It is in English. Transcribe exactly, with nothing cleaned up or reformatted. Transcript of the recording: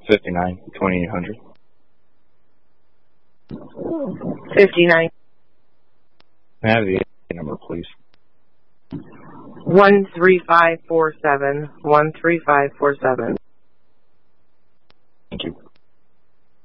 fifty-nine, twenty-eight hundred. fifty-nine. May I have the number, please? one three five four seven. one three five four seven. Thank you.